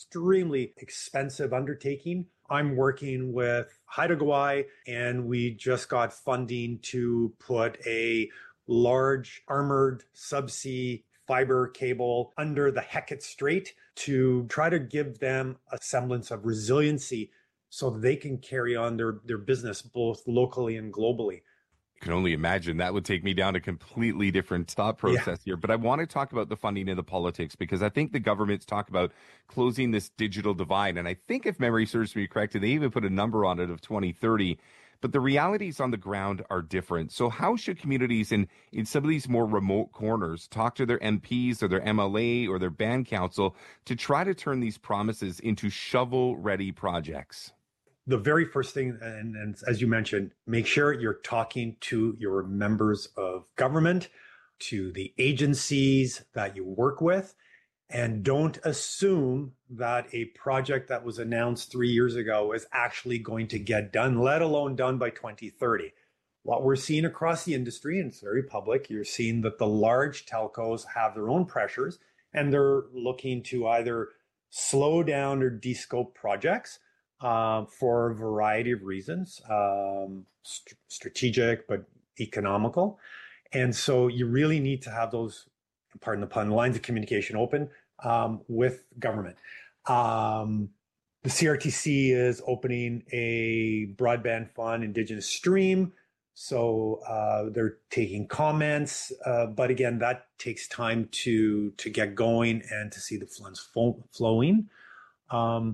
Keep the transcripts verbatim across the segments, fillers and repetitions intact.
extremely expensive undertaking. I'm working with Haida Gwaii, and we just got funding to put a large armored subsea fiber cable under the Hecate Strait to try to give them a semblance of resiliency so they can carry on their, their business both locally and globally. Can only imagine that would take me down a completely different thought process yeah. here. But I want to talk about the funding and the politics, because I think the government's talk about closing this digital divide. And I think, if memory serves me correct, they even put a number on it of twenty thirty. But the realities on the ground are different. So how should communities in, in some of these more remote corners talk to their M Ps or their M L A or their band council to try to turn these promises into shovel-ready projects? The very first thing, and, and as you mentioned, make sure you're talking to your members of government, to the agencies that you work with, and don't assume that a project that was announced three years ago is actually going to get done, let alone done by twenty thirty. What we're seeing across the industry, and it's very public, you're seeing that the large telcos have their own pressures, and they're looking to either slow down or descope projects. Uh, for a variety of reasons, um, st- strategic, but economical. And so you really need to have those, pardon the pun, lines of communication open um, with government. Um, the C R T C is opening a broadband fund Indigenous stream. So uh, they're taking comments. Uh, but again, that takes time to, to get going and to see the funds fo- flowing. Um,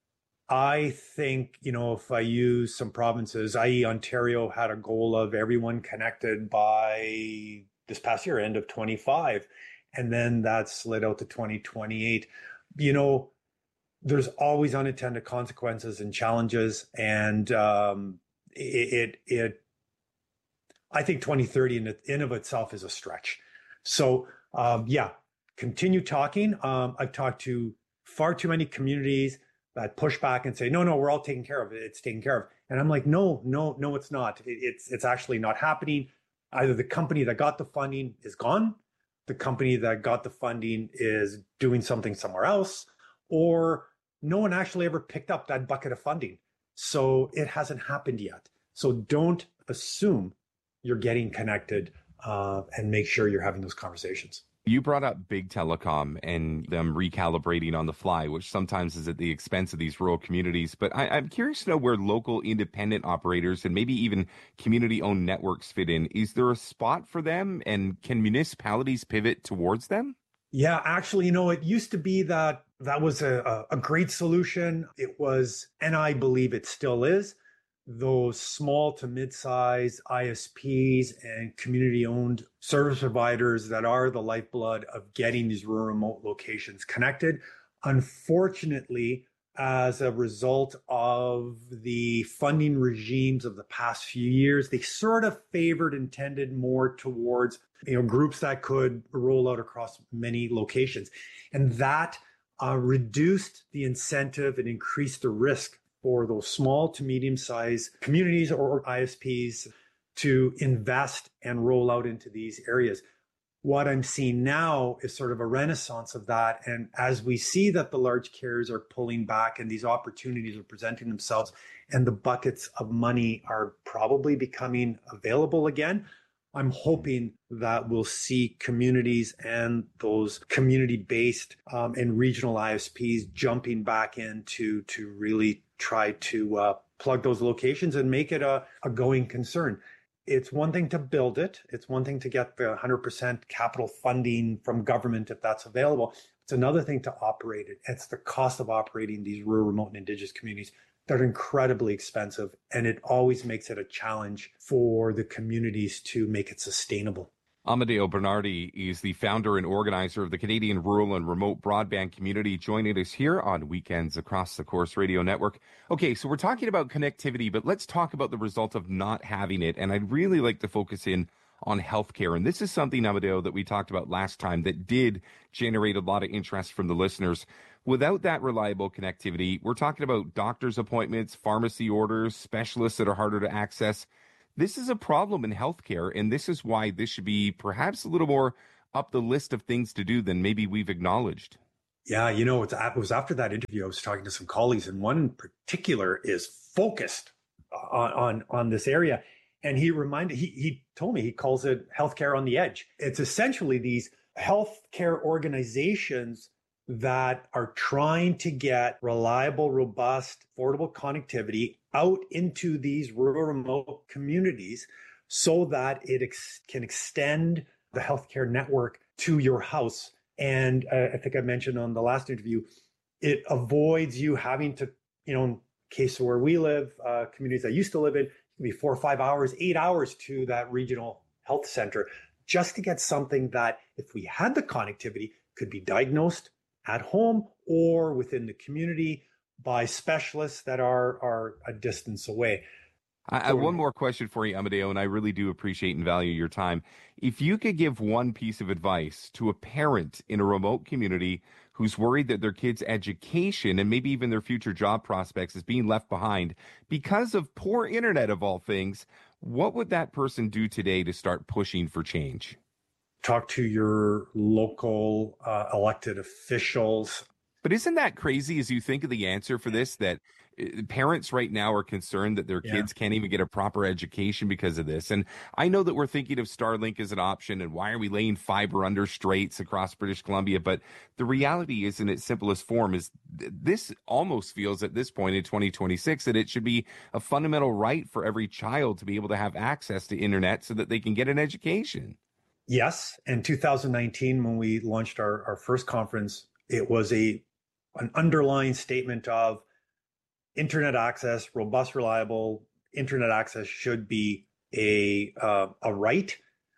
I think, you know, if I use some provinces, that is. Ontario had a goal of everyone connected by this past year, end of twenty-five, and then that slid out to twenty twenty-eight. You know, there's always unintended consequences and challenges, and um, it, it, it, I think twenty thirty in, in of itself is a stretch. So, um, yeah, continue talking. Um, I've talked to far too many communities that push back and say, no, no, we're all taken care of. It's taken care of. And I'm like, no, no, no, it's not. It, it's it's actually not happening. Either the company that got the funding is gone, the company that got the funding is doing something somewhere else, or no one actually ever picked up that bucket of funding. So it hasn't happened yet. So don't assume you're getting connected uh, and make sure you're having those conversations. You brought up big telecom and them recalibrating on the fly, which sometimes is at the expense of these rural communities. But I, I'm curious to know where local independent operators and maybe even community-owned networks fit in. Is there a spot for them, and can municipalities pivot towards them? Yeah, actually, you know, it used to be that that was a, a great solution. It was, and I believe it still is, those small to mid-size I S Ps and community-owned service providers that are the lifeblood of getting these rural remote locations connected. Unfortunately, as a result of the funding regimes of the past few years, they sort of favored and tended more towards, you know, groups that could roll out across many locations. And that uh, reduced the incentive and increased the risk for those small to medium-sized communities or I S Ps to invest and roll out into these areas. What I'm seeing now is sort of a renaissance of that. And as we see that the large carriers are pulling back and these opportunities are presenting themselves and the buckets of money are probably becoming available again, I'm hoping that we'll see communities and those community-based um, and regional I S Ps jumping back in to, to really try to uh, plug those locations and make it a, a going concern. It's one thing to build it. It's one thing to get the one hundred percent capital funding from government if that's available. It's another thing to operate it. It's the cost of operating these rural, remote, and Indigenous communities that are incredibly expensive. And it always makes it a challenge for the communities to make it sustainable. Amadeo Bernardi is the founder and organizer of the Canadian Rural and Remote Broadband Community, joining us here on Weekends Across the Course Radio Network. Okay, so we're talking about connectivity, but let's talk about the result of not having it. And I'd really like to focus in on healthcare. And this is something, Amadeo, that we talked about last time that did generate a lot of interest from the listeners. Without that reliable connectivity, we're talking about doctor's appointments, pharmacy orders, specialists that are harder to access. This is a problem in healthcare, and this is why this should be perhaps a little more up the list of things to do than maybe we've acknowledged. Yeah, you know, it's, it was after that interview, I was talking to some colleagues, and one in particular is focused on, on, on this area. And he reminded, he, he told me he calls it healthcare on the edge. It's essentially these healthcare organizations that are trying to get reliable, robust, affordable connectivity out into these rural, remote communities so that it ex- can extend the healthcare network to your house. And uh, I think I mentioned on the last interview, it avoids you having to, you know, in case of where we live, uh, communities I used to live in, it can be four or five hours, eight hours to that regional health center just to get something that, if we had the connectivity, could be diagnosed at home or within the community by specialists that are, are a distance away. I, I, one more question for you, Amadeo, and I really do appreciate and value your time. If you could give one piece of advice to a parent in a remote community who's worried that their kid's education and maybe even their future job prospects is being left behind because of poor internet of all things, what would that person do today to start pushing for change? Talk to your local uh, elected officials. But isn't that crazy as you think of the answer for this, that parents right now are concerned that their Yeah. kids can't even get a proper education because of this? And I know that we're thinking of Starlink as an option, and why are we laying fiber under straits across British Columbia? But the reality is, in its simplest form, is th- this almost feels at this point in twenty twenty-six that it should be a fundamental right for every child to be able to have access to internet so that they can get an education. Yes. In two thousand nineteen, when we launched our, our first conference, it was a an underlying statement of internet access, robust, reliable internet access should be a uh, a right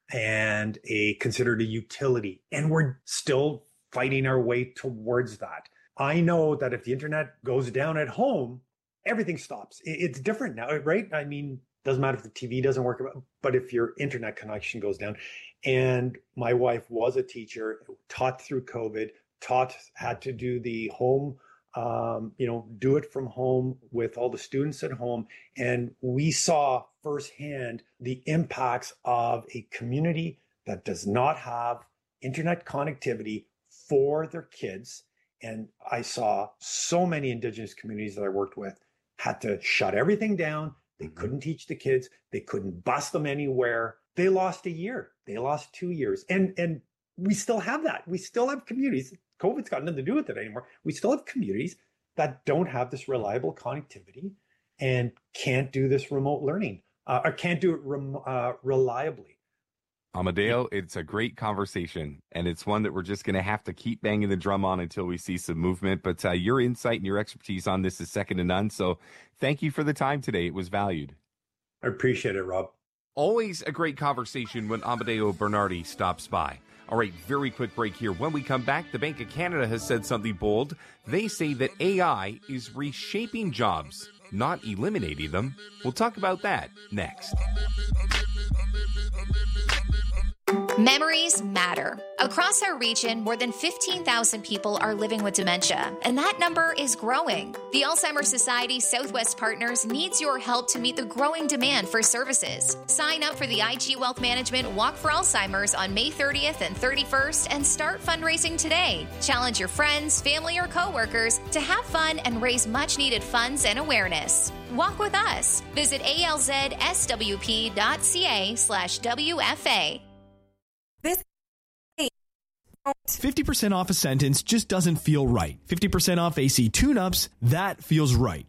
and a considered a utility. And we're still fighting our way towards that. I know that if the internet goes down at home, everything stops. It, it's different now, right? I mean, doesn't matter if the T V doesn't work, but if your internet connection goes down. And my wife was a teacher, taught through COVID, taught, had to do the home, um, you know, do it from home with all the students at home. And we saw firsthand the impacts of a community that does not have internet connectivity for their kids. And I saw so many Indigenous communities that I worked with had to shut everything down. They couldn't teach the kids. They couldn't bus them anywhere. They lost a year. They lost two years. And and we still have that. We still have communities. COVID's got nothing to do with it anymore. We still have communities that don't have this reliable connectivity and can't do this remote learning uh, or can't do it rem- uh, reliably. Amadeo, it's a great conversation, and it's one that we're just going to have to keep banging the drum on until we see some movement. But uh, your insight and your expertise on this is second to none. So thank you for the time today. It was valued. I appreciate it, Rob. Always a great conversation when Amadeo Bernardi stops by. All right, very quick break here. When we come back, the Bank of Canada has said something bold. They say that A I is reshaping jobs, not eliminating them. We'll talk about that next. Memories matter. Across our region, more than fifteen thousand people are living with dementia, and that number is growing. The Alzheimer's Society Southwest Partners needs your help to meet the growing demand for services. Sign up for the I G Wealth Management Walk for Alzheimer's on May thirtieth and thirty-first and start fundraising today. Challenge your friends, family, or coworkers to have fun and raise much-needed funds and awareness. Walk with us. Visit alzswp.ca slash WFA. This fifty percent off a sentence just doesn't feel right. fifty percent off A C tune-ups, that feels right.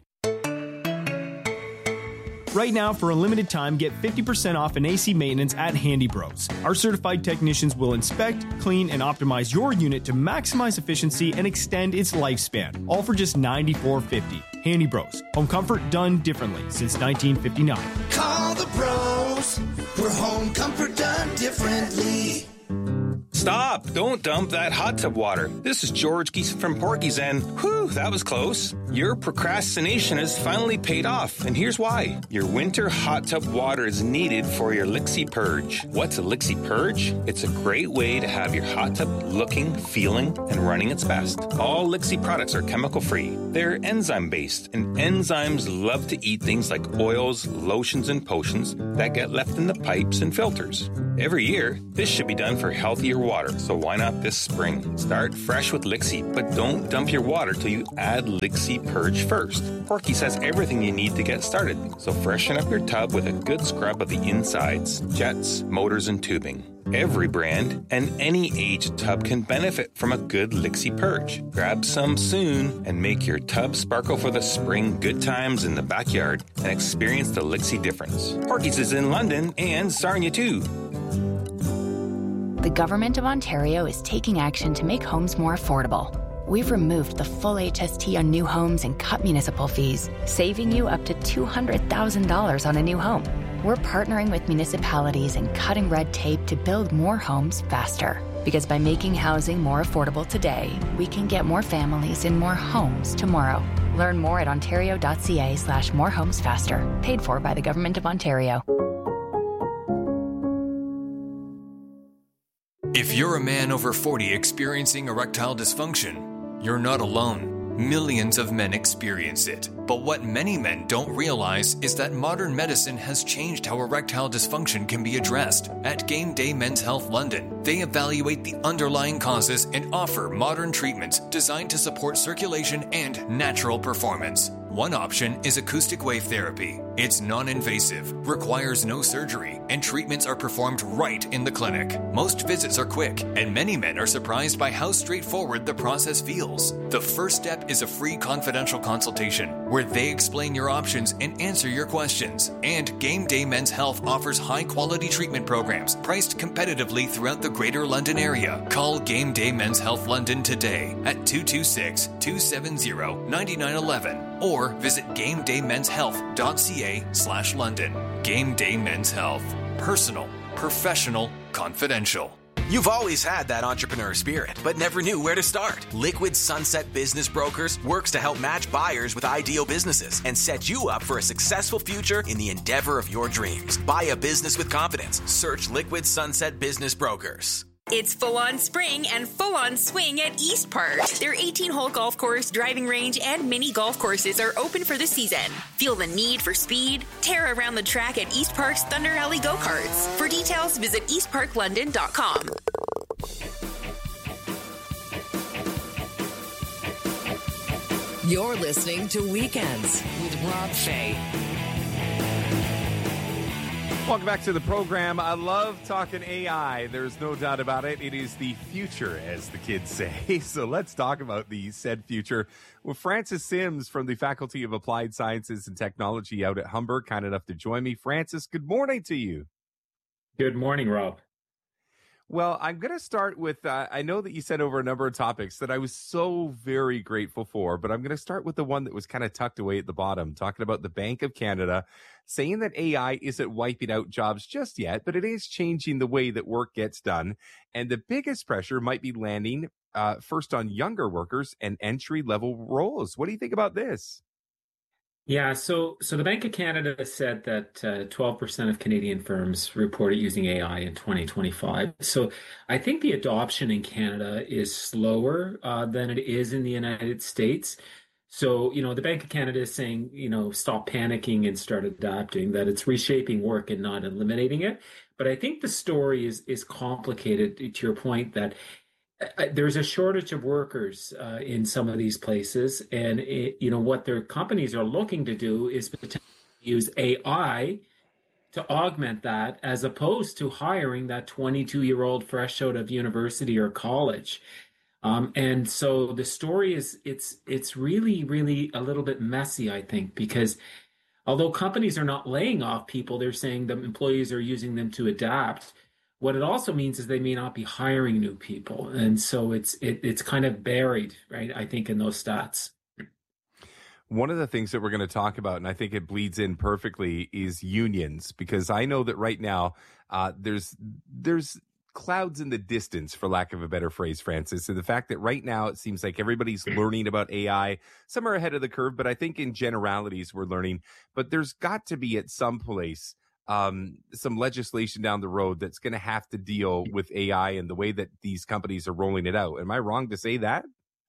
Right now, for a limited time, get fifty percent off an A C maintenance at Handy Bros. Our certified technicians will inspect, clean, and optimize your unit to maximize efficiency and extend its lifespan, all for just ninety-four fifty. Handy Bros. Home comfort done differently since nineteen fifty-nine. Call the bros for home comfort done differently. Stop! Don't dump that hot tub water. This is George Geeson from Porky's, and whew, that was close. Your procrastination has finally paid off, and here's why. Your winter hot tub water is needed for your Lixie Purge. What's a Lixie Purge? It's a great way to have your hot tub looking, feeling, and running its best. All Lixie products are chemical-free. They're enzyme-based, and enzymes love to eat things like oils, lotions, and potions that get left in the pipes and filters. Every year, this should be done for healthier water, so why not this spring? Start fresh with Lixie, but don't dump your water till you add Lixie Purge first. Porky's has everything you need to get started, so freshen up your tub with a good scrub of the insides, jets, motors, and tubing. Every brand and any age tub can benefit from a good Lixie Purge. Grab some soon and make your tub sparkle for the spring good times in the backyard and experience the Lixie difference. Porky's is in London and Sarnia too. The Government of Ontario is taking action to make homes more affordable. We've removed the full H S T on new homes and cut municipal fees, saving you up to two hundred thousand dollars on a new home. We're partnering with municipalities and cutting red tape to build more homes faster. Because by making housing more affordable today, we can get more families in more homes tomorrow. Learn more at ontario.ca slash more homes faster. Paid for by the Government of Ontario. If you're a man over forty experiencing erectile dysfunction, you're not alone. Millions of men experience it. But what many men don't realize is that modern medicine has changed how erectile dysfunction can be addressed. At Game Day Men's Health London, they evaluate the underlying causes and offer modern treatments designed to support circulation and natural performance. One option is acoustic wave therapy. It's non-invasive, requires no surgery, and treatments are performed right in the clinic. Most visits are quick, and many men are surprised by how straightforward the process feels. The first step is a free confidential consultation, where they explain your options and answer your questions. And Game Day Men's Health offers high-quality treatment programs priced competitively throughout the Greater London area. Call Game Day Men's Health London today at two two six, two seven zero, nine nine one one or visit gamedaymenshealth.ca slash London. Game Day Men's Health. Personal, professional, confidential. You've always had that entrepreneur spirit, but never knew where to start. Liquid Sunset Business Brokers works to help match buyers with ideal businesses and set you up for a successful future in the endeavor of your dreams. Buy a business with confidence. Search Liquid Sunset Business Brokers. It's full-on spring and full-on swing at East Park. Their eighteen-hole golf course, driving range, and mini golf courses are open for the season. Feel the need for speed? Tear around the track at East Park's Thunder Alley Go-Karts. For details, visit east park london dot com. You're listening to Weekends with Rob Fay. Welcome back to the program. I love talking A I. There's no doubt about it. It is the future, as the kids say. So let's talk about the said future with Francis Sims from the Faculty of Applied Sciences and Technology out at Humber, kind enough to join me. Francis, good morning to you. Good morning, Rob. Well, I'm going to start with, uh, I know that you sent over a number of topics that I was so very grateful for, but I'm going to start with the one that was kind of tucked away at the bottom, talking about the Bank of Canada, saying that A I isn't wiping out jobs just yet, but it is changing the way that work gets done. And the biggest pressure might be landing uh, first on younger workers and entry-level roles. What do you think about this? Yeah, so so the Bank of Canada said that uh, twelve percent of Canadian firms reported using A I in twenty twenty-five. So I think the adoption in Canada is slower uh, than it is in the United States. So, you know, the Bank of Canada is saying, you know, stop panicking and start adapting, that it's reshaping work and not eliminating it. But I think the story is is complicated, to your point, that there's a shortage of workers uh, in some of these places, and it, you know what their companies are looking to do is potentially use A I to augment that, as opposed to hiring that twenty-two-year-old fresh out of university or college. Um, and so the story is it's it's really really a little bit messy, I think, because although companies are not laying off people, they're saying that employees are using them to adapt. What it also means is they may not be hiring new people. And so it's it, it's kind of buried, right, I think, in those stats. One of the things that we're going to talk about, and I think it bleeds in perfectly, is unions, because I know that right now uh, there's there's clouds in the distance, for lack of a better phrase, Francis. And the fact that right now it seems like everybody's learning about A I. Some are ahead of the curve, but I think in generalities we're learning. But there's got to be at some place um, some legislation down the road that's going to have to deal with A I and the way that these companies are rolling it out. Am I wrong to say that?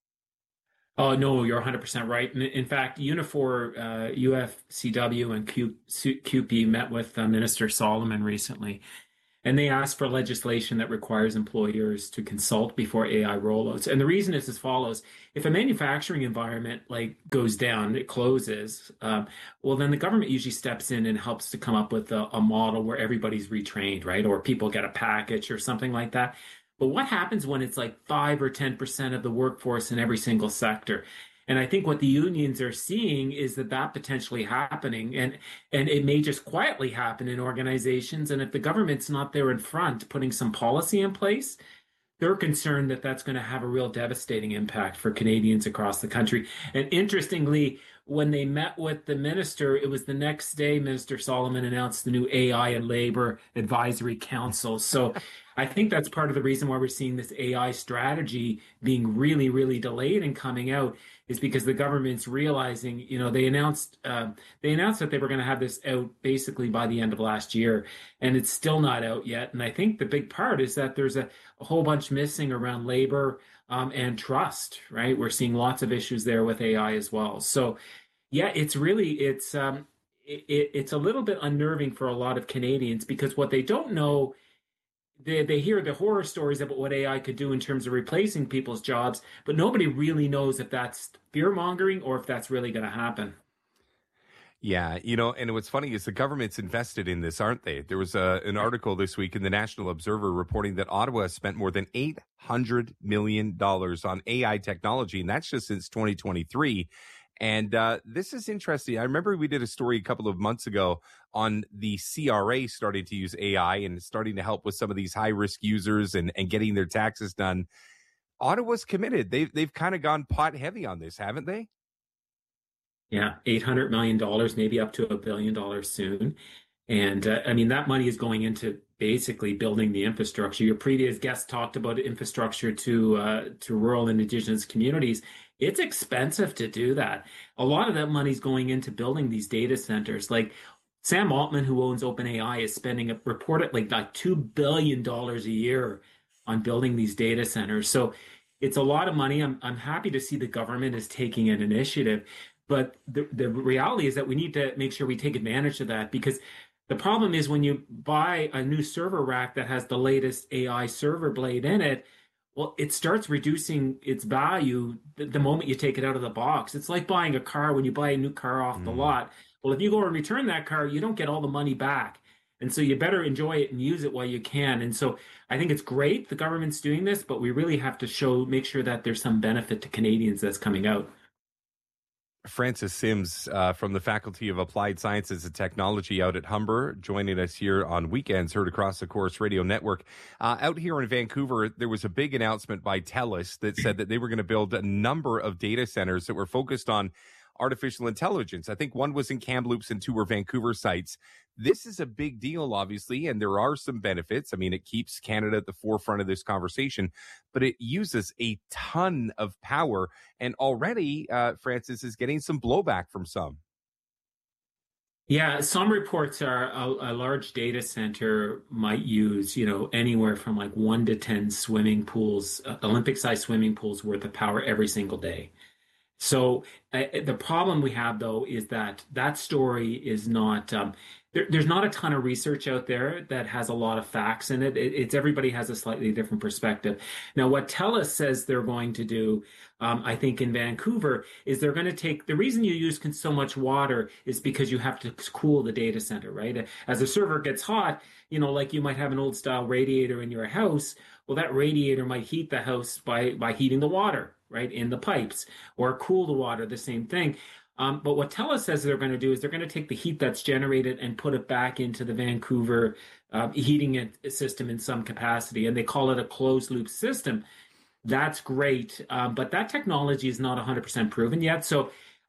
Oh, no, you're one hundred percent right. In, in fact, Unifor, uh, U F C W and Q, QP met with uh, Minister Solomon recently, and they asked for legislation that requires employers to consult before A I rollouts. And the reason is as follows. If a manufacturing environment like goes down, it closes, um, well, then the government usually steps in and helps to come up with a, a model where everybody's retrained, right? Or people get a package or something like that. But what happens when it's like five or ten percent of the workforce in every single sector? And I think what the unions are seeing is that that potentially happening, and and it may just quietly happen in organizations. And if the government's not there in front putting some policy in place, they're concerned that that's going to have a real devastating impact for Canadians across the country. And interestingly, when they met with the minister, it was the next day Minister Solomon announced the new A I and Labor Advisory Council. So I think that's part of the reason why we're seeing this A I strategy being really, really delayed and coming out, is because the government's realizing, you know, they announced uh, they announced that they were going to have this out basically by the end of last year, and it's still not out yet. And I think the big part is that there's a, a whole bunch missing around labor um, and trust, right? We're seeing lots of issues there with A I as well. So, yeah, it's really it's um, it, it's a little bit unnerving for a lot of Canadians, because what they don't know. They, they hear the horror stories about what A I could do in terms of replacing people's jobs, but nobody really knows if that's fear-mongering or if that's really going to happen. Yeah, you know, and what's funny is the government's invested in this, aren't they? There was a, an article this week in the National Observer reporting that Ottawa has spent more than eight hundred million dollars on A I technology, and that's just since twenty twenty-three. And uh, this is interesting. I remember we did a story a couple of months ago on the C R A starting to use A I and starting to help with some of these high-risk users and, and getting their taxes done. Ottawa's committed. They've, they've kind of gone pot heavy on this, haven't they? Yeah, eight hundred million dollars, maybe up to a billion dollars soon. And uh, I mean, that money is going into basically building the infrastructure. Your previous guest talked about infrastructure to uh, to rural and Indigenous communities. It's expensive to do that. A lot of that money is going into building these data centers. Like Sam Altman, who owns OpenAI, is spending a reported like, like two billion dollars a year on building these data centers. So it's a lot of money. I'm I'm happy to see the government is taking an initiative. But the, the reality is that we need to make sure we take advantage of that, because the problem is when you buy a new server rack that has the latest A I server blade in it, well, it starts reducing its value the, the moment you take it out of the box. It's like buying a car when you buy a new car off mm. the lot. Well, if you go and return that car, you don't get all the money back. And so you better enjoy it and use it while you can. And so I think it's great the government's doing this, but we really have to show, make sure that there's some benefit to Canadians that's coming out. Francis Sims uh, from the Faculty of Applied Sciences and Technology out at Humber, joining us here on Weekends, heard across the Corus Radio Network. Uh, out here in Vancouver, there was a big announcement by TELUS that said that they were going to build a number of data centers that were focused on artificial intelligence. I think one was in Kamloops and two were Vancouver sites. This is a big deal, obviously, and there are some benefits. I mean, it keeps Canada at the forefront of this conversation, but it uses a ton of power. And already, uh, Francis, is getting some blowback from some. Yeah, some reports are a, a large data center might use, you know, anywhere from like one to ten swimming pools, uh, Olympic-sized swimming pools worth of power every single day. So uh, the problem we have, though, is that that story is not um, there, there's not a ton of research out there that has a lot of facts in it. it. It's everybody has a slightly different perspective. Now, what TELUS says they're going to do, um, I think in Vancouver, is they're going to take the reason you use so much water is because you have to cool the data center, right? As the server gets hot, you know, like you might have an old style radiator in your house. Well, that radiator might heat the house by by heating the water, right, in the pipes, or cool the water, the same thing. Um, but what TELUS says they're going to do is they're going to take the heat that's generated and put it back into the Vancouver uh, heating system in some capacity, and they call it a closed loop system. That's great, um, but that technology is not one hundred percent proven yet. So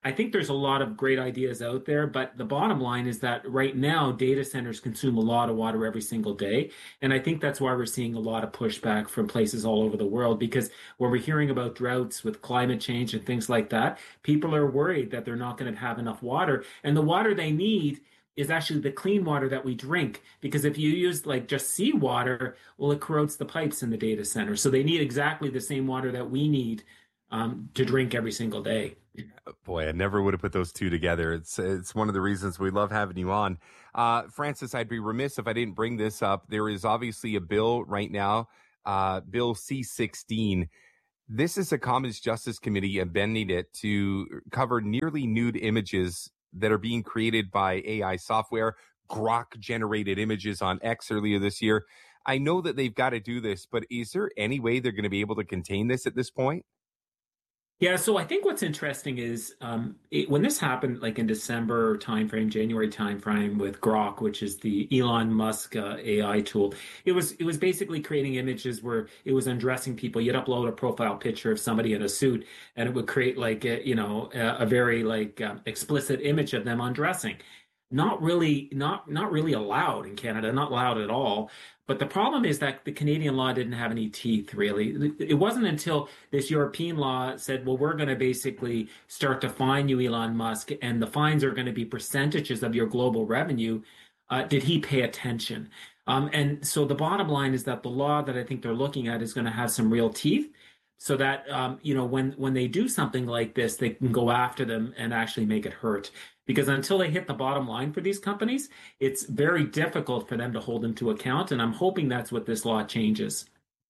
I think there's a lot of great ideas out there, but the bottom line is that right now data centers consume a lot of water every single day. And I think that's why we're seeing a lot of pushback from places all over the world, because when we're hearing about droughts with climate change and things like that, people are worried that they're not going to have enough water. And the water they need is actually the clean water that we drink, because if you use like just seawater, well, it corrodes the pipes in the data center. So they need exactly the same water that we need um, to drink every single day. Boy, I never would have put those two together. It's it's one of the reasons we love having you on. Uh, Francis, I'd be remiss if I didn't bring this up. There is obviously a bill right now, uh, Bill C sixteen. This is a Commons Justice Committee amending it to cover nearly nude images that are being created by A I software, Grok-generated images on X earlier this year. I know that they've got to do this, but is there any way they're going to be able to contain this at this point? Yeah, so I think what's interesting is um, it, when this happened, like in December timeframe, January timeframe with Grok, which is the Elon Musk uh, A I tool, it was it was basically creating images where it was undressing people. You'd upload a profile picture of somebody in a suit, and it would create like a, you know a, a very like um, explicit image of them undressing. Not really, not not really allowed in Canada, not allowed at all. But the problem is that the Canadian law didn't have any teeth, really. It wasn't until this European law said, well, we're going to basically start to fine you, Elon Musk, and the fines are going to be percentages of your global revenue, uh, did he pay attention? Um, and so the bottom line is that the law that I think they're looking at is going to have some real teeth, so that um, you know when when they do something like this, they can go after them and actually make it hurt. Because until they hit the bottom line for these companies, it's very difficult for them to hold them to account. And I'm hoping that's what this law changes.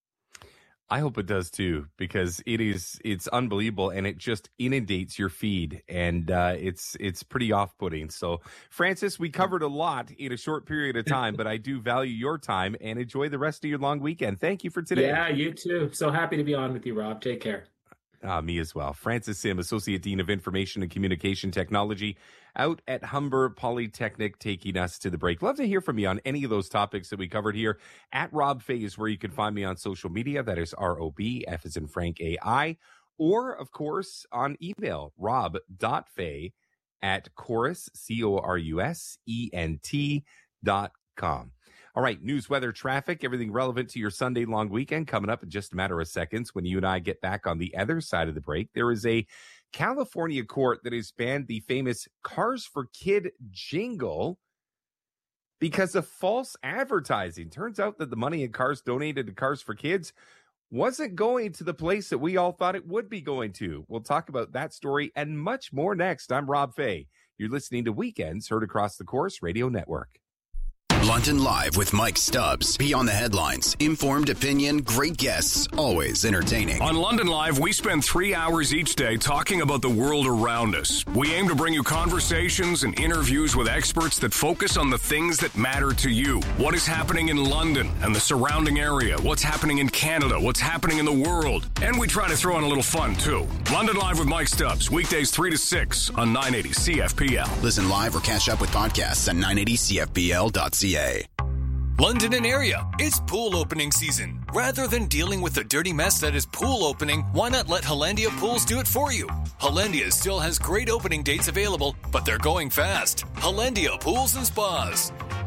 I hope it does too, because it is it's unbelievable, and it just inundates your feed, and uh, it's it's pretty off-putting. So, Francis, we covered a lot in a short period of time, but I do value your time, and enjoy the rest of your long weekend. Thank you for today. Yeah, you too. So happy to be on with you, Rob. Take care. Uh, me as well. Francis Sim, Associate Dean of Information and Communication Technology out at Humber Polytechnic, taking us to the break. Love to hear from you on any of those topics that we covered here. At Rob Fay is where you can find me on social media. That is R O B, F as in Frank, A I. Or, of course, on email, rob.fay at chorus, C O R U S E N T dot com. All right, news, weather, traffic, everything relevant to your Sunday long weekend coming up in just a matter of seconds when you and I get back on the other side of the break. There is a California court that has banned the famous Cars for Kid jingle because of false advertising. Turns out that the money in cars donated to Cars for Kids wasn't going to the place that we all thought it would be going to. We'll talk about that story and much more next. I'm Rob Fay. You're listening to Weekends, heard across the Corus Radio Network. London Live with Mike Stubbs. Beyond the headlines. Informed opinion, great guests, always entertaining. On London Live, we spend three hours each day talking about the world around us. We aim to bring you conversations and interviews with experts that focus on the things that matter to you. What is happening in London and the surrounding area? What's happening in Canada? What's happening in the world? And we try to throw in a little fun, too. London Live with Mike Stubbs, weekdays three to six on nine eighty C F P L. Listen live or catch up with podcasts at nine eighty C F P L dot C A. London and area, it's pool opening season. Rather than dealing with the dirty mess that is pool opening, why not let Hollandia Pools do it for you? Hollandia still has great opening dates available, but they're going fast. Hollandia Pools and Spas.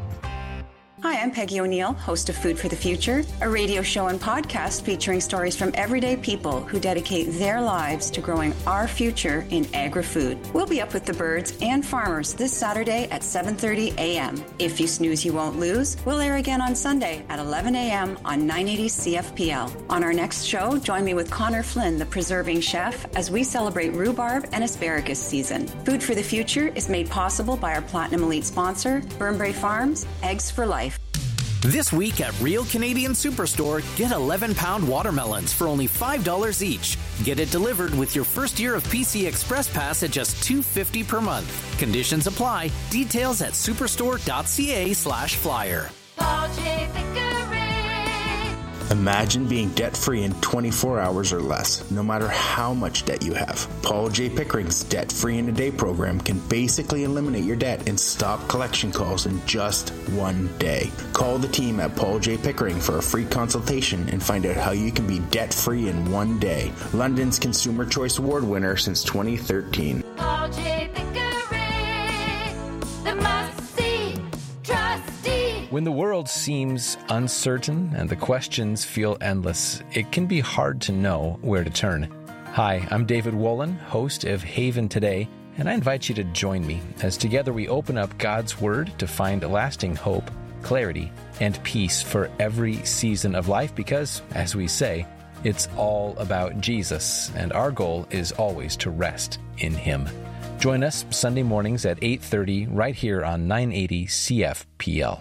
Hi, I'm Peggy O'Neill, host of Food for the Future, a radio show and podcast featuring stories from everyday people who dedicate their lives to growing our future in agri-food. We'll be up with the birds and farmers this Saturday at seven thirty a.m. If you snooze, you won't lose. We'll air again on Sunday at eleven a.m. on nine eighty C F P L. On our next show, join me with Connor Flynn, the preserving chef, as we celebrate rhubarb and asparagus season. Food for the Future is made possible by our Platinum Elite sponsor, Burnbrae Farms, Eggs for Life. This week at Real Canadian Superstore, get eleven pound watermelons for only five dollars each. Get it delivered with your first year of P C Express Pass at just two dollars and fifty cents per month. Conditions apply. Details at superstore.ca slash flyer. Imagine being debt-free in twenty-four hours or less, no matter how much debt you have. Paul J. Pickering's Debt-Free in a Day program can basically eliminate your debt and stop collection calls in just one day. Call the team at Paul J. Pickering for a free consultation and find out how you can be debt-free in one day. London's Consumer Choice Award winner since twenty thirteen. Paul J. Pickering, the must-see trustee. When the world seems uncertain and the questions feel endless, it can be hard to know where to turn. Hi, I'm David Wolin, host of Haven Today, and I invite you to join me as together we open up God's Word to find lasting hope, clarity, and peace for every season of life because, as we say, it's all about Jesus, and our goal is always to rest in Him. Join us Sunday mornings at eight thirty right here on nine eighty C F P L.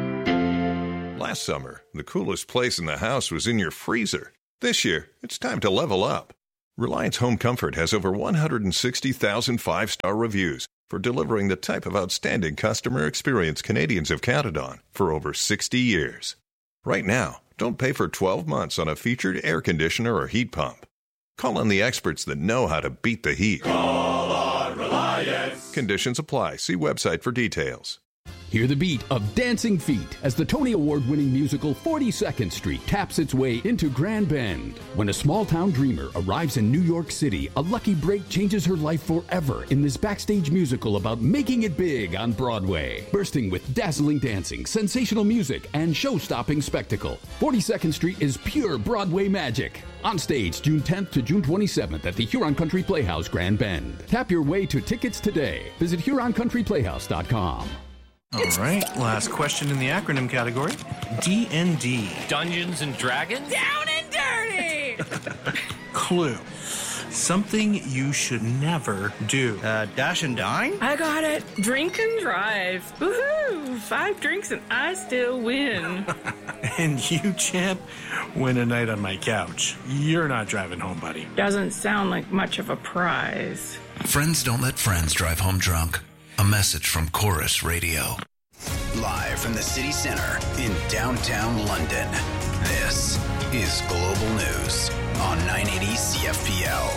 Last summer, the coolest place in the house was in your freezer. This year, it's time to level up. Reliance Home Comfort has over one hundred sixty thousand five-star reviews for delivering the type of outstanding customer experience Canadians have counted on for over sixty years. Right now, don't pay for twelve months on a featured air conditioner or heat pump. Call on the experts that know how to beat the heat. Call on Reliance. Conditions apply. See website for details. Hear the beat of Dancing Feet as the Tony Award-winning musical forty-second Street taps its way into Grand Bend. When a small-town dreamer arrives in New York City, a lucky break changes her life forever in this backstage musical about making it big on Broadway. Bursting with dazzling dancing, sensational music, and show-stopping spectacle, forty-second Street is pure Broadway magic. On stage June tenth to June twenty-seventh at the Huron Country Playhouse, Grand Bend. Tap your way to tickets today. Visit Huron Country Playhouse dot com. All right, last question in the acronym category. D and D. Dungeons and Dragons? Down and dirty! Clue. Something you should never do. Uh, dash and dine? I got it. Drink and drive. Woohoo! Five drinks and I still win. And you, champ, win a night on my couch. You're not driving home, buddy. Doesn't sound like much of a prize. Friends don't let friends drive home drunk. A message from Chorus Radio. Live from the city center in downtown London, this is Global News on nine eighty C F P L.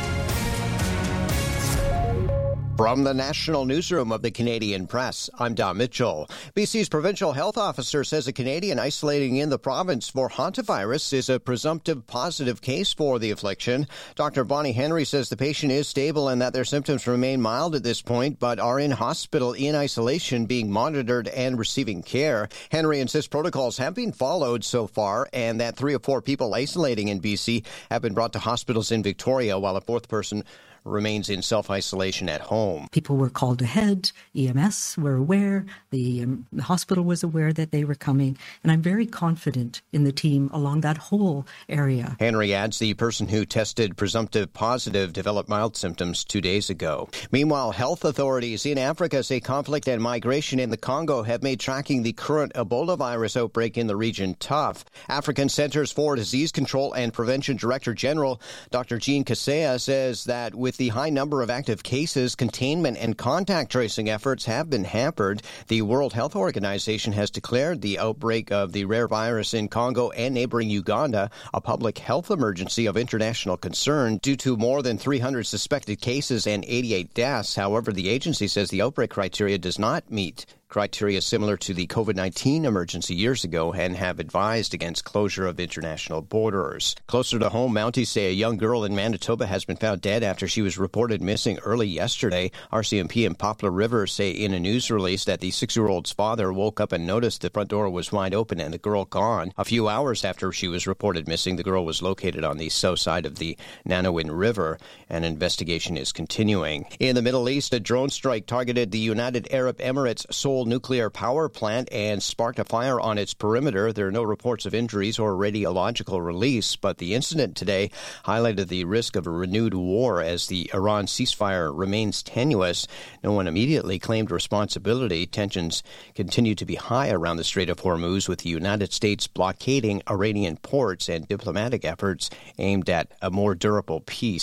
From the National Newsroom of the Canadian Press, I'm Don Mitchell. B C's provincial health officer says a Canadian isolating in the province for hantavirus is a presumptive positive case for the affliction. Doctor Bonnie Henry says the patient is stable and that their symptoms remain mild at this point, but are in hospital in isolation being monitored and receiving care. Henry insists protocols have been followed so far and that three or four people isolating in B C have been brought to hospitals in Victoria while a fourth person remains in self-isolation at home. People were called ahead. E M S were aware. The, um, the hospital was aware that they were coming. And I'm very confident in the team along that whole area. Henry adds the person who tested presumptive positive developed mild symptoms two days ago. Meanwhile, health authorities in Africa say conflict and migration in the Congo have made tracking the current Ebola virus outbreak in the region tough. African Centers for Disease Control and Prevention Director General Doctor Jean Kaseya says that with the high number of active cases, containment and contact tracing efforts have been hampered. The World Health Organization has declared the outbreak of the rare virus in Congo and neighboring Uganda a public health emergency of international concern due to more than three hundred suspected cases and eighty-eight deaths. However, the agency says the outbreak criteria does not meet criteria similar to the COVID nineteen emergency years ago and have advised against closure of international borders. Closer to home, Mounties say a young girl in Manitoba has been found dead after she was reported missing early yesterday. R C M P and Poplar River say in a news release that the six-year-old's father woke up and noticed the front door was wide open and the girl gone. A few hours after she was reported missing, the girl was located on the south side of the Nanowin River. An investigation is continuing. In the Middle East, a drone strike targeted the United Arab Emirates' Seoul nuclear power plant and sparked a fire on its perimeter. There are no reports of injuries or radiological release, but the incident today highlighted the risk of a renewed war as the Iran ceasefire remains tenuous. No one immediately claimed responsibility. Tensions continue to be high around the Strait of Hormuz, with the United States blockading Iranian ports and diplomatic efforts aimed at a more durable peace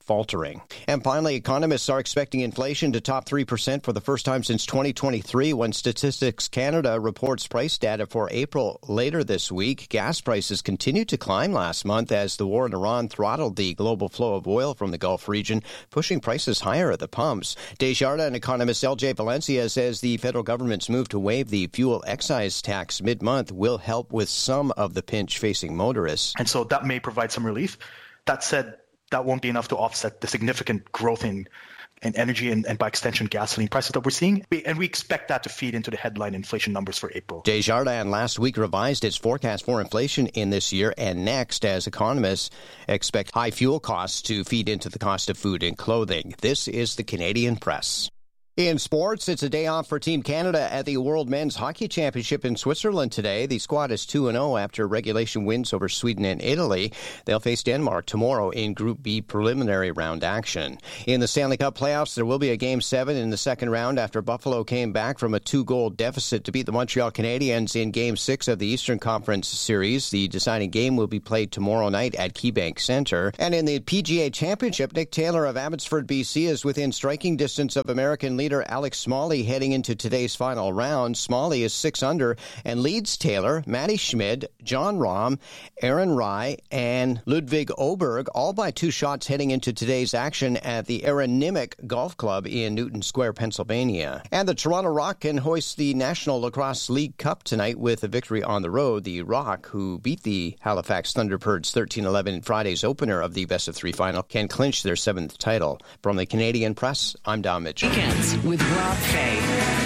faltering. And finally, economists are expecting inflation to top three percent for the first time since twenty twenty-three when Statistics Canada reports price data for April later this week. Gas prices continued to climb last month as the war in Iran throttled the global flow of oil from the Gulf region, pushing prices higher at the pumps. Desjardins economist L J Valencia says the federal government's move to waive the fuel excise tax mid-month will help with some of the pinch facing motorists. And so that may provide some relief. That said, that won't be enough to offset the significant growth in, in energy and, and by extension gasoline prices that we're seeing. And we expect that to feed into the headline inflation numbers for April. Desjardins last week revised its forecast for inflation in this year and next as economists expect high fuel costs to feed into the cost of food and clothing. This is the Canadian Press. In sports, it's a day off for Team Canada at the World Men's Hockey Championship in Switzerland today. The squad is two and oh after regulation wins over Sweden and Italy. They'll face Denmark tomorrow in Group B preliminary round action. In the Stanley Cup playoffs, there will be a Game seven in the second round after Buffalo came back from a two-goal deficit to beat the Montreal Canadiens in Game six of the Eastern Conference Series. The deciding game will be played tomorrow night at KeyBank Center. And in the P G A Championship, Nick Taylor of Abbotsford, B C is within striking distance of American leader Alex Smalley heading into today's final round. Smalley is six under and leads Taylor, Matty Schmid, John Rahm, Aaron Rai, and Ludwig Oberg, all by two shots heading into today's action at the Aaron Nimick Golf Club in Newton Square, Pennsylvania. And the Toronto Rock can hoist the National Lacrosse League Cup tonight with a victory on the road. The Rock, who beat the Halifax Thunderbirds thirteen eleven in Friday's opener of the best of three final, can clinch their seventh title. From the Canadian Press, I'm Don Mitchell. Weekends with Rob Fay.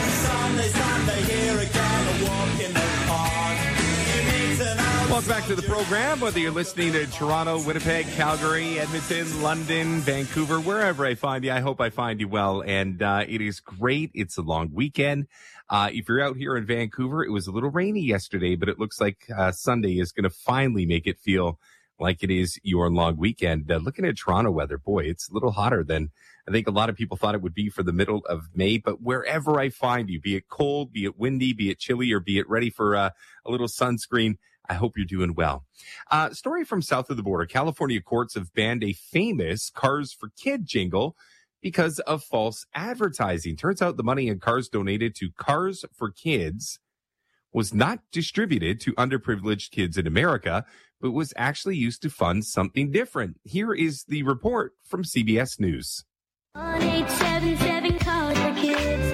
Welcome back to the program, whether you're listening to Toronto, Winnipeg, Calgary, Edmonton, London, Vancouver, wherever I find you. I hope I find you well, and uh, it is great. It's a long weekend. Uh, if you're out here in Vancouver, it was a little rainy yesterday, but it looks like uh, Sunday is going to finally make it feel like it is your long weekend. Uh, looking at Toronto weather, boy, it's a little hotter than I think a lot of people thought it would be for the middle of May. But wherever I find you, be it cold, be it windy, be it chilly, or be it ready for uh, a little sunscreen, I hope you're doing well. Uh, story from south of the border. California courts have banned a famous Cars for Kid jingle because of false advertising. Turns out the money in cars donated to Cars for Kids was not distributed to underprivileged kids in America, but was actually used to fund something different. Here is the report from C B S News. one eight seven seven Cars for Kids.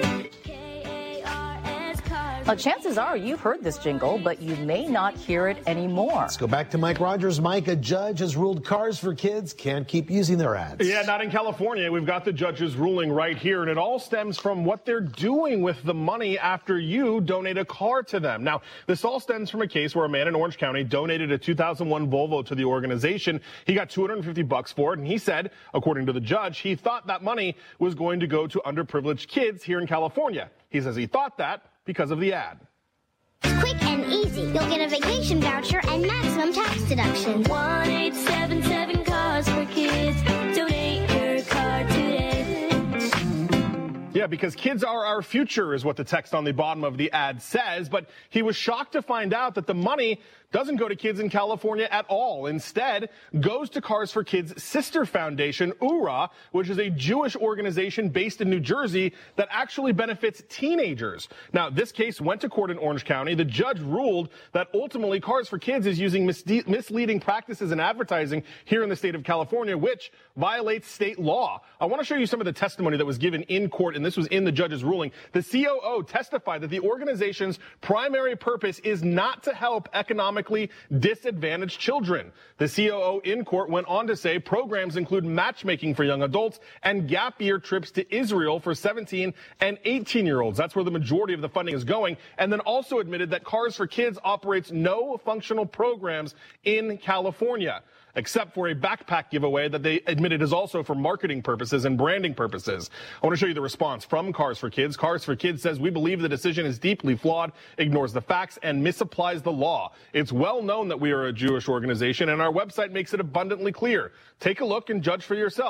Well, chances are you've heard this jingle, but you may not hear it anymore. Let's go back to Mike Rogers. Mike, a judge has ruled Cars for Kids can't keep using their ads. Yeah, not in California. We've got the judge's ruling right here, and it all stems from what they're doing with the money after you donate a car to them. Now, this all stems from a case where a man in Orange County donated a two thousand one Volvo to the organization. He got two hundred fifty bucks for it, and he said, according to the judge, he thought that money was going to go to underprivileged kids here in California. He says he thought that because of the ad. It's quick and easy. You'll get a vacation voucher and maximum tax deduction. one eight seven seven Cars for Kids. Donate your car today. Yeah, because kids are our future is what the text on the bottom of the ad says. But he was shocked to find out that the money doesn't go to kids in California at all. Instead, goes to Cars for Kids' sister foundation, U R A, which is a Jewish organization based in New Jersey that actually benefits teenagers. Now, this case went to court in Orange County. The judge ruled that ultimately Cars for Kids is using misde- misleading practices in advertising here in the state of California, which violates state law. I want to show you some of the testimony that was given in court, and this was in the judge's ruling. The C O O testified that the organization's primary purpose is not to help economically disadvantaged children. The C O O in court went on to say programs include matchmaking for young adults and gap year trips to Israel for seventeen and eighteen year olds. That's where the majority of the funding is going. And then also admitted that Cars for Kids operates no functional programs in California, except for a backpack giveaway that they admitted is also for marketing purposes and branding purposes. I want to show you the response from Cars for Kids. Cars for Kids says, "We believe the decision is deeply flawed, ignores the facts, and misapplies the law. It's well known that we are a Jewish organization, and our website makes it abundantly clear. Take a look and judge for yourself.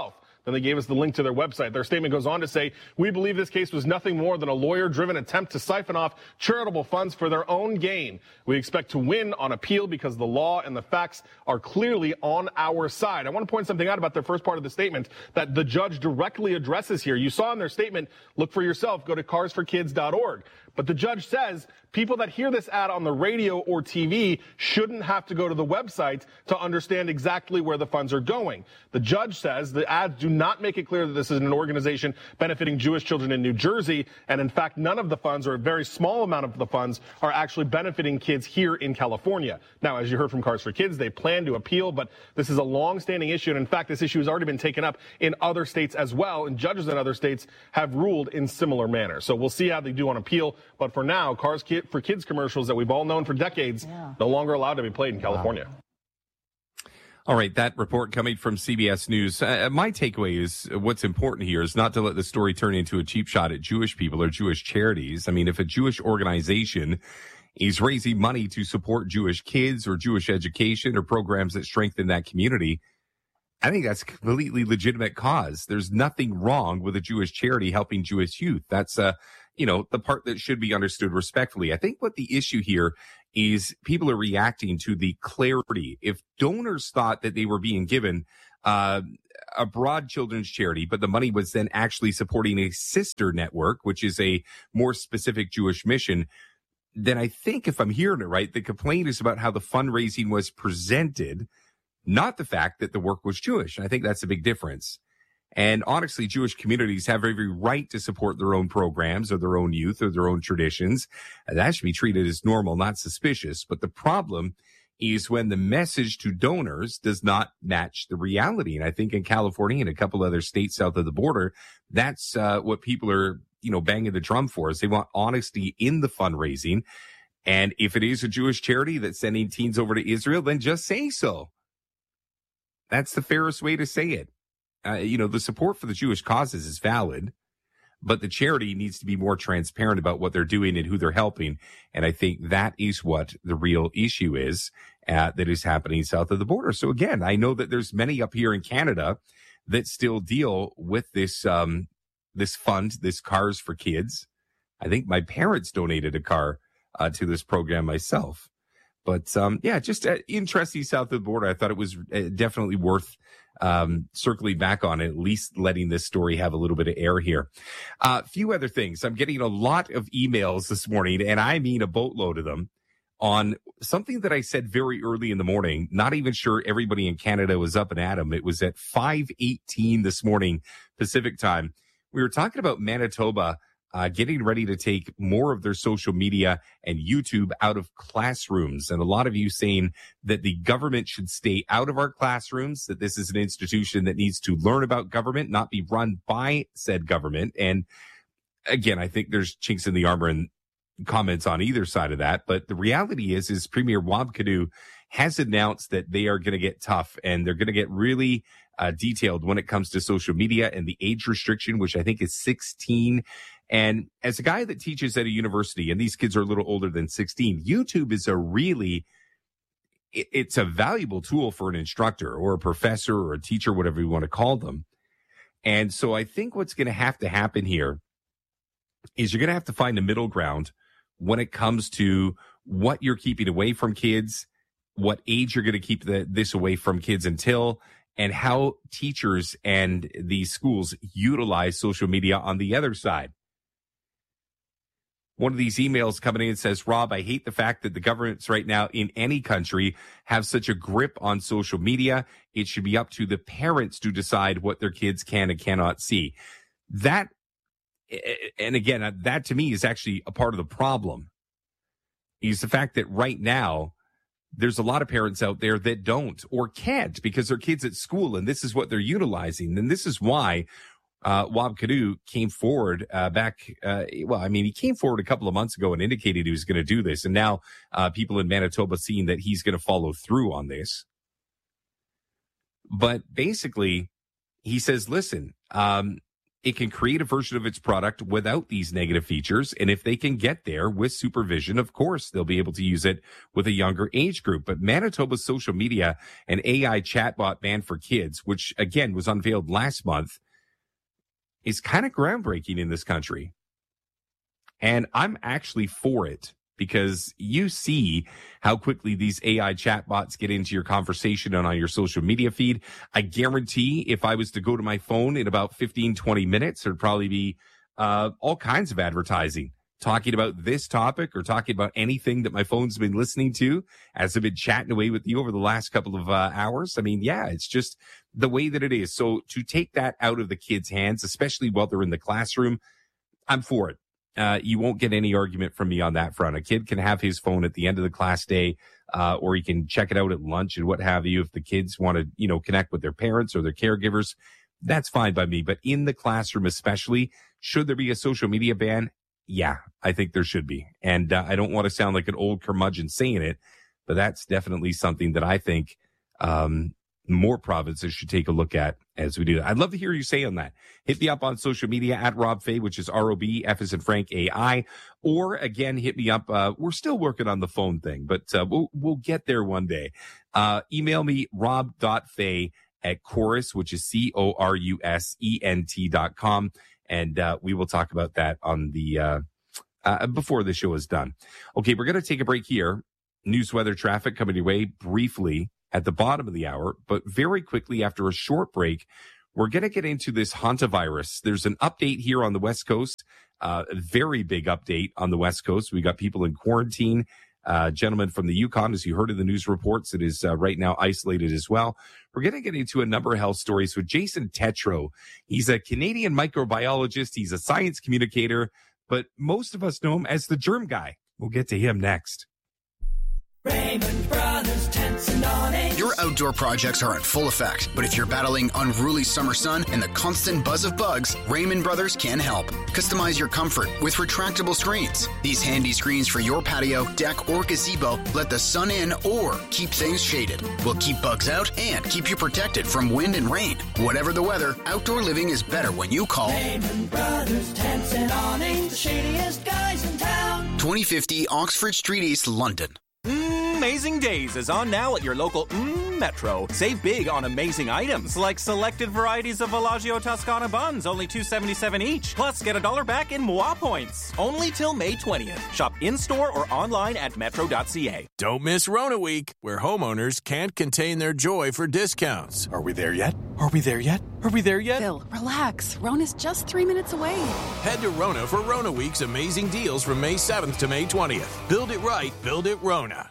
Then they gave us the link to their website. Their statement goes on to say, we believe this case was nothing more than a lawyer-driven attempt to siphon off charitable funds for their own gain. We expect to win on appeal because the law and the facts are clearly on our side. I want to point something out about their first part of the statement that the judge directly addresses here. You saw in their statement, look for yourself, go to cars for kids dot org. But the judge says people that hear this ad on the radio or T V shouldn't have to go to the website to understand exactly where the funds are going. The judge says the ads do not make it clear that this is an organization benefiting Jewish children in New Jersey. And in fact, none of the funds, or a very small amount of the funds, are actually benefiting kids here in California. Now, as you heard from Cars for Kids, they plan to appeal, but this is a long-standing issue. And in fact, this issue has already been taken up in other states as well. And judges in other states have ruled in similar manner. So we'll see how they do on appeal. But for now, Cars for Kids commercials that we've all known for decades, yeah. no longer allowed to be played in California. Wow. All right, that report coming from C B S News. Uh, my takeaway is what's important here is not to let the story turn into a cheap shot at Jewish people or Jewish charities. I mean, if a Jewish organization is raising money to support Jewish kids or Jewish education or programs that strengthen that community, I think that's a completely legitimate cause. There's nothing wrong with a Jewish charity helping Jewish youth. That's uh, you know, the part that should be understood respectfully. I think what the issue here is people are reacting to the clarity. If donors thought that they were being given uh, a broad children's charity, but the money was then actually supporting a sister network, which is a more specific Jewish mission, then I think if I'm hearing it right, the complaint is about how the fundraising was presented, not the fact that the work was Jewish. And I think that's a big difference. And honestly, Jewish communities have every right to support their own programs or their own youth or their own traditions. And that should be treated as normal, not suspicious. But the problem is when the message to donors does not match the reality. And I think in California and a couple other states south of the border, that's uh, what people are, you know, banging the drum for, is they want honesty in the fundraising. And if it is a Jewish charity that's sending teens over to Israel, then just say so. That's the fairest way to say it. Uh, you know, the support for the Jewish causes is valid, but the charity needs to be more transparent about what they're doing and who they're helping. And I think that is what the real issue is uh, that is happening south of the border. So again, I know that there's many up here in Canada that still deal with this, um, this fund, this Cars for Kids. I think my parents donated a car uh, to this program myself. But, um, yeah, just uh, interesting south of the border. I thought it was uh, definitely worth um, circling back on, at least letting this story have a little bit of air here. A uh, few other things. I'm getting a lot of emails this morning, and I mean a boatload of them, on something that I said very early in the morning. Not even sure everybody in Canada was up and at 'em. It was at five eighteen this morning, Pacific time. We were talking about Manitoba Uh, getting ready to take more of their social media and YouTube out of classrooms. And a lot of you saying that the government should stay out of our classrooms, that this is an institution that needs to learn about government, not be run by said government. And again, I think there's chinks in the armor and comments on either side of that. But the reality is, is Premier Wab Kinew has announced that they are going to get tough and they're going to get really uh, detailed when it comes to social media and the age restriction, which I think is sixteen. And as a guy that teaches at a university, and these kids are a little older than sixteen, YouTube is a really, it's a valuable tool for an instructor or a professor or a teacher, whatever you want to call them. And so I think what's going to have to happen here is you're going to have to find a middle ground when it comes to what you're keeping away from kids, what age you're going to keep the, this away from kids until, and how teachers and the schools utilize social media on the other side. One of these emails coming in says, Rob, I hate the fact that the governments right now in any country have such a grip on social media. It should be up to the parents to decide what their kids can and cannot see. That, and again, that to me is actually a part of the problem, is the fact that right now there's a lot of parents out there that don't or can't because their kids at school, and this is what they're utilizing. And this is why Uh, Wab Kinew came forward uh, back, uh, well, I mean, he came forward a couple of months ago and indicated he was going to do this. And now uh, people in Manitoba seeing that he's going to follow through on this. But basically, he says, listen, um, it can create a version of its product without these negative features. And if they can get there with supervision, of course, they'll be able to use it with a younger age group. But Manitoba's social media and A I chatbot ban for kids, which again was unveiled last month, is kind of groundbreaking in this country. And I'm actually for it, because you see how quickly these A I chatbots get into your conversation and on your social media feed. I guarantee if I was to go to my phone in about fifteen, twenty minutes, there'd probably be uh, all kinds of advertising talking about this topic or talking about anything that my phone's been listening to as I've been chatting away with you over the last couple of uh, hours. I mean, yeah, it's just the way that it is. So to take that out of the kids' hands, especially while they're in the classroom, I'm for it. Uh, you won't get any argument from me on that front. A kid can have his phone at the end of the class day, uh, or he can check it out at lunch and what have you. If the kids want to, you know, connect with their parents or their caregivers, that's fine by me. But in the classroom especially, should there be a social media ban? Yeah, I think there should be. And uh, I don't want to sound like an old curmudgeon saying it, but that's definitely something that I think um, more provinces should take a look at as we do that. I'd love to hear you say on that. Hit me up on social media at Rob Fay, which is R O B, F as in Frank, A I. Or again, hit me up. Uh, we're still working on the phone thing, but uh, we'll, we'll get there one day. Uh, email me rob.fay at Corus, which is C O R U S E N T dot com. And uh, we will talk about that on the uh, uh, before the show is done. Okay, we're going to take a break here. News, weather, traffic coming your way briefly at the bottom of the hour, but very quickly after a short break, we're going to get into this hantavirus. There's an update here on the West Coast, uh, a very big update on the West Coast. We got people in quarantine. Uh, gentleman from the Yukon, as you heard in the news reports, it is uh, right now isolated as well. We're going to get into a number of health stories with Jason Tetro. He's a Canadian microbiologist. He's a science communicator, but most of us know him as the germ guy. We'll get to him next. Raymond Brothers Tents and Awnings. Your outdoor projects are in full effect, but if you're battling unruly summer sun and the constant buzz of bugs, Raymond Brothers can help. Customize your comfort with retractable screens. These handy screens for your patio, deck, or gazebo let the sun in or keep things shaded. Will keep bugs out and keep you protected from wind and rain. Whatever the weather, outdoor living is better when you call Raymond Brothers Tents and Awnings, the shadiest guys in town. twenty fifty Oxford Street East, London. Amazing Days is on now at your local mm, Metro. Save big on amazing items like selected varieties of Villaggio Toscana buns, only two dollars and seventy-seven cents each. Plus, get a dollar back in M O A points. Only till May twentieth. Shop in-store or online at metro dot c a. Don't miss Rona Week, where homeowners can't contain their joy for discounts. Are we there yet? Are we there yet? Are we there yet? Bill, relax. Rona's just three minutes away. Head to Rona for Rona Week's amazing deals from May seventh to May twentieth. Build it right, build it Rona.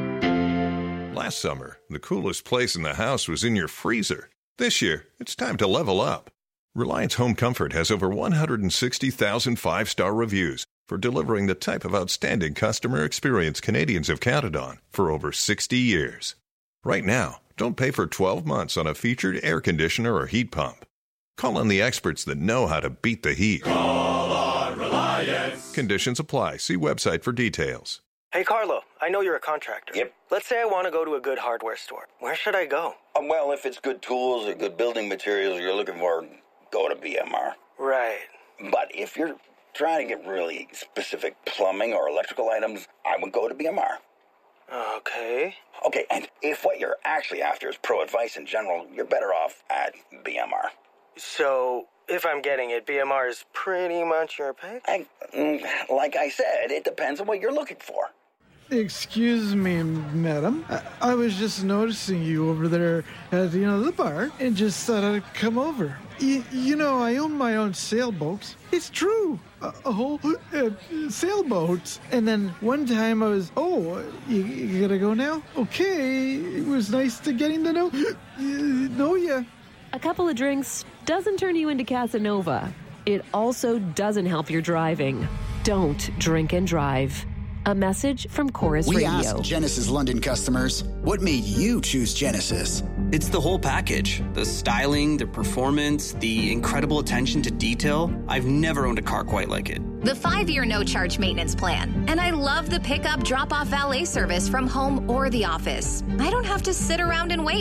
Last summer, the coolest place in the house was in your freezer. This year, it's time to level up. Reliance Home Comfort has over one hundred sixty thousand five-star reviews for delivering the type of outstanding customer experience Canadians have counted on for over sixty years. Right now, don't pay for twelve months on a featured air conditioner or heat pump. Call on the experts that know how to beat the heat. Call on Reliance. Conditions apply. See website for details. Hey, Carlo, I know you're a contractor. Yep. Let's say I want to go to a good hardware store. Where should I go? Um, well, if it's good tools or good building materials you're looking for, go to B M R. Right. But if you're trying to get really specific plumbing or electrical items, I would go to B M R. Okay. Okay, and if what you're actually after is pro advice in general, you're better off at B M R. So, if I'm getting it, B M R is pretty much your pick? I, like I said, it depends on what you're looking for. Excuse me, madam. I, I was just noticing you over there at, you know, the bar and just thought I'd come over. Y- you know, I own my own sailboats. It's true. A, a whole uh, sailboats. And then one time I was, oh, you, you gotta go now? Okay. It was nice to getting to know, uh, know ya. A couple of drinks doesn't turn you into Casanova. It also doesn't help your driving. Don't drink and drive. A message from Corus we Radio. We asked Genesis London customers, what made you choose Genesis? It's the whole package. The styling, the performance, the incredible attention to detail. I've never owned a car quite like it. The five-year no-charge maintenance plan. And I love the pickup drop-off valet service from home or the office. I don't have to sit around and wait.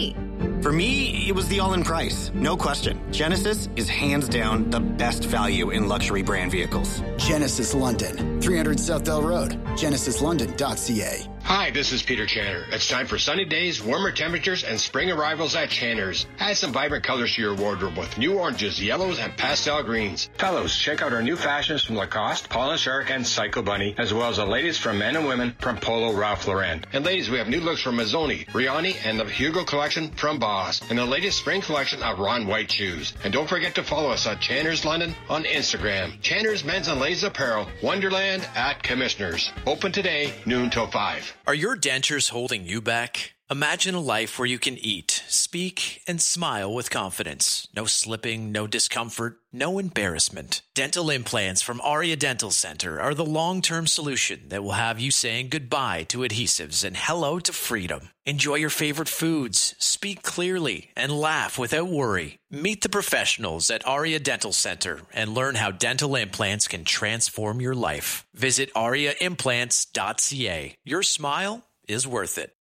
For me, it was the all-in price. No question. Genesis is hands down the best value in luxury brand vehicles. Genesis London, three hundred South Bell Road, genesis london dot c a. Hi, this is Peter Channer. It's time for sunny days, warmer temperatures, and spring arrivals at Channer's. Add some vibrant colors to your wardrobe with new oranges, yellows, and pastel greens. Fellows, check out our new fashions from Lacoste, Paul and Shark, and Psycho Bunny, as well as the latest from men and women from Polo Ralph Lauren. And ladies, we have new looks from Mazzoni, Riani, and the Hugo collection from Boss, and the latest spring collection of Ron White shoes. And don't forget to follow us at Channer's London on Instagram. Channer's Men's and Ladies Apparel, Wonderland at Commissioners. Open today, noon till five. Are your dentures holding you back? Imagine a life where you can eat, speak, and smile with confidence. No slipping, no discomfort, no embarrassment. Dental implants from Aria Dental Center are the long-term solution that will have you saying goodbye to adhesives and hello to freedom. Enjoy your favorite foods, speak clearly, and laugh without worry. Meet the professionals at Aria Dental Center and learn how dental implants can transform your life. Visit aria implants dot c a. Your smile is worth it.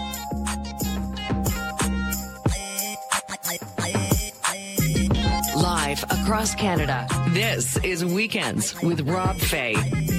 Live across Canada, this is Weekends with Rob Fay.